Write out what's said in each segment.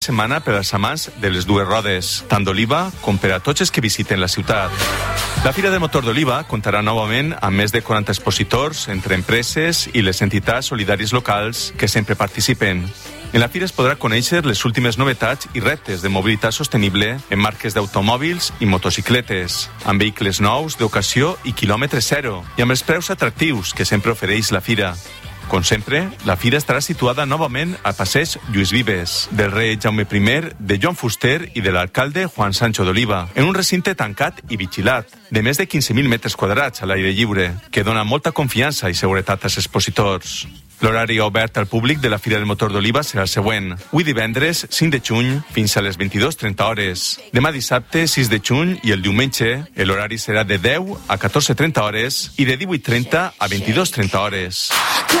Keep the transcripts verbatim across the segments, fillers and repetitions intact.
setmana per als amants de les dues rodes, tant d'Oliva com per a tots els que visiten la ciutat. La Fira del Motor d'Oliva comptarà novament amb més de quaranta expositors entre empreses i les entitats solidàries locals que sempre participen. En la fira es podrà conèixer les últimes novetats i reptes de mobilitat sostenible en marques d'automòbils i motocicletes, amb vehicles nous, d'ocasió i quilòmetre zero, i amb els preus atractius que sempre ofereix la fira. Com sempre, la fira estarà situada novament al passeig Lluís Vives, del rei Jaume primer, de Joan Fuster i de l'alcalde Juan Sancho d'Oliva, en un recinte tancat i vigilat, de més de quinze mil metres quadrats a l'aire lliure, que dona molta confiança i seguretat als expositors. L'horari obert al públic de la Fira del Motor d'Oliva serà el següent. Avui divendres, cinc de juny, fins a les vint-i-dues trenta hores. Demà dissabte, sis de juny, i el diumenge, l'horari serà de deu a catorze trenta hores i de divuit trenta a vint-i-dues trenta hores.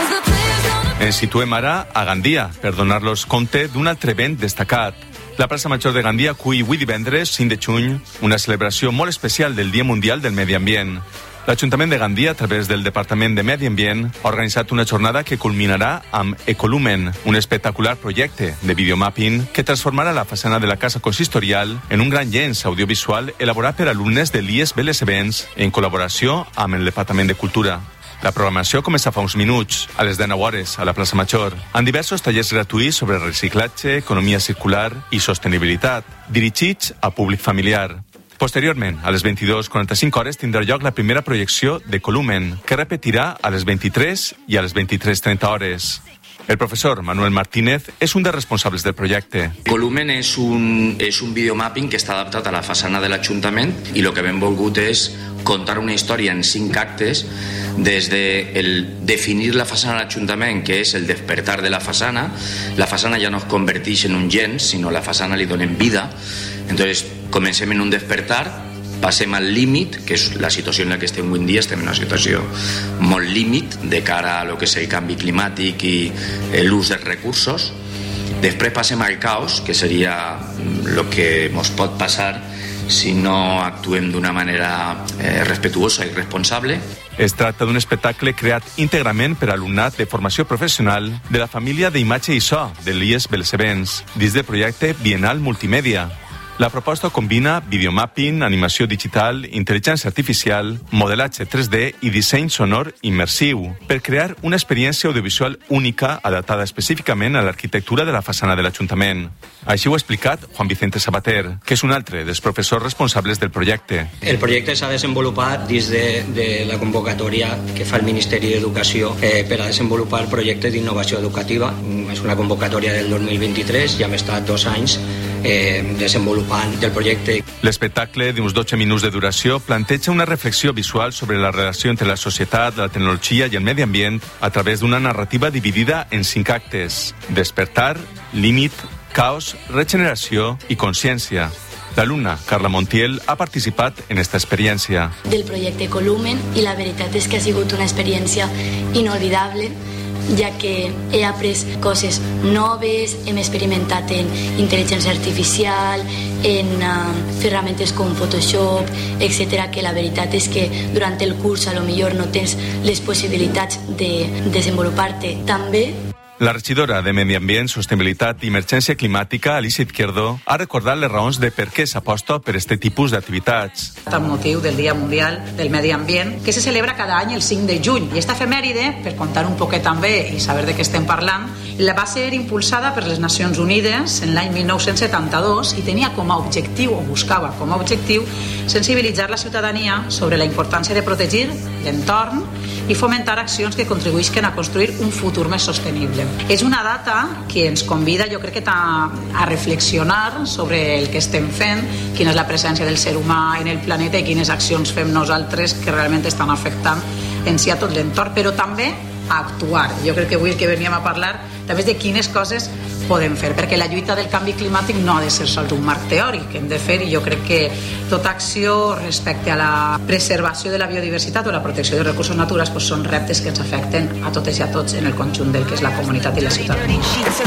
Ens situem ara a Gandia per donar-los compte d'un altre event destacat. La plaça Major de Gandia acull avui divendres, cinc de juny, una celebració molt especial del Dia Mundial del Medi Ambient. L'Ajuntament de Gandia, a través del Departament de Medi Ambient, ha organitzat una jornada que culminarà amb Ecolumen, un espectacular projecte de videomapping que transformarà la façana de la Casa Consistorial en un gran llenç audiovisual elaborat per alumnes de l'I E S B L S Events en col·laboració amb el Departament de Cultura. La programació comença fa uns minuts, a les dinou hores, a la plaça Major, amb diversos tallers gratuïts sobre reciclatge, economia circular i sostenibilitat, dirigits a públic familiar. Posteriorment, a les vint-i-dues quaranta-cinc hores, tindrà lloc la primera projecció de Columen, que repetirà a les vint-i-tres i a les vint-i-tres trenta hores. El professor Manuel Martínez és un dels responsables del projecte. Columen és un, és un videomapping que està adaptat a la façana de l'Ajuntament i el que hem volgut és contar una història en cinc actes des de el definir la façana de l'Ajuntament, que és el despertar de la façana. La façana ja no es converteix en un llenç, sinó la façana li donem vida. Entonces, comencem en un despertar, passem al límit, que és la situació en la que estem avui en dia. Estem en una situació molt límit de cara a lo que és el canvi climàtic i l'ús dels recursos. Després passem al caos, que seria el que ens pot passar si no actuem d'una manera eh, respetuosa i responsable. Es tracta d'un espectacle creat íntegrament per alumnat de formació professional de la família d'imatge i so de l'I E S B L S Events, dins del projecte Bienal Multimèdia. La proposta combina videomapping, animació digital, intel·ligència artificial, modelatge tres D i disseny sonor immersiu per crear una experiència audiovisual única adaptada específicament a l'arquitectura de la façana de l'Ajuntament. Així ho ha explicat Juan Vicente Sabater, que és un altre dels professors responsables del projecte. El projecte s'ha desenvolupat dins de, de la convocatòria que fa el Ministeri d'Educació eh, per a desenvolupar projectes d'innovació educativa. És una convocatòria del dos mil vint-i-tres i hem estat dos anys eh, desenvolupant del projecte. L'espectacle, d'uns dotze minuts de duració, planteja una reflexió visual sobre la relació entre la societat, la tecnologia i el medi ambient a través d'una narrativa dividida en cinc actes: despertar, límit, caos, regeneració i consciència. L'alumna Carla Montiel ha participat en esta experiència. Del projecte Columen, i la veritat és que ha sigut una experiència inolvidable, ja que he après coses noves, hem experimentat en intel·ligència artificial, en uh, ferramentes com Photoshop, etcètera, que la veritat és que durant el curs a lo millor no tens les possibilitats de desenvolupar-te tan bé. La regidora de Medi Ambient, Sostenibilitat i Emergència Climàtica, Alicia Izquierdo, ha recordat les raons de per què s'aposta per aquest tipus d'activitats. Amb motiu del Dia Mundial del Medi Ambient, que se celebra cada any el cinc de juny. I esta efemèride, per contar un poquet també i saber de què estem parlant, la va ser impulsada per les Nacions Unides en l'any mil nou-cents setanta-dos i tenia com a objectiu, o buscava com a objectiu, sensibilitzar la ciutadania sobre la importància de protegir l'entorn i fomentar accions que contribuïsquen a construir un futur més sostenible. És una data que ens convida, jo crec que a, a reflexionar sobre el que estem fent, quina és la presència del ser humà en el planeta i quines accions fem nosaltres que realment estan afectant en si a tot l'entorn, però també a actuar. Jo crec que avui el que veníem a parlar també és de quines coses podem fer, perquè la lluita del canvi climàtic no ha de ser sols un marc teòric, hem de fer, i jo crec que tota acció respecte a la preservació de la biodiversitat o la protecció dels recursos naturals pues són reptes que ens afecten a totes i a tots en el conjunt del que és la comunitat i la ciutadania.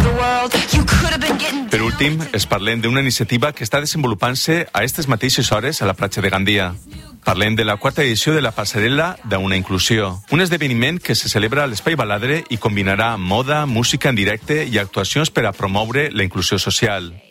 Per últim, es parlem d'una iniciativa que està desenvolupant-se a aquestes mateixes hores a la platja de Gandia. Parlem de la quarta edició de la passarel·la d'Una Inclusió, un esdeveniment que se celebra a l'Espai Baladre i combinarà moda, música en directe i actuacions per a promoure la inclusió social.